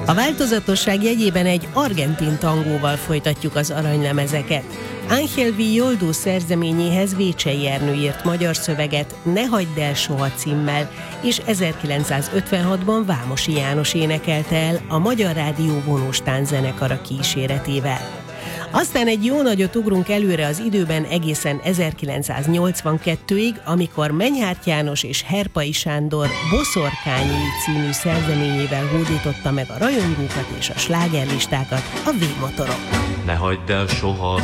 A változatosság jegyében egy argentin tangóval folytatjuk az aranylemezeket. Ángel Villoldo szerzeményéhez Vécsei Ernő írt magyar szöveget Ne hagyd el soha címmel, és 1956-ban Vámosi János énekelte el a Magyar Rádió vonóstán zenekara kíséretével. Aztán egy jó nagyot ugrunk előre az időben egészen 1982-ig, amikor Menyhárt János és Herpai Sándor Boszorkányai című szerzeményével hódította meg a rajongókat és a slágerlistákat a V-motorok. Ne hagyd el soha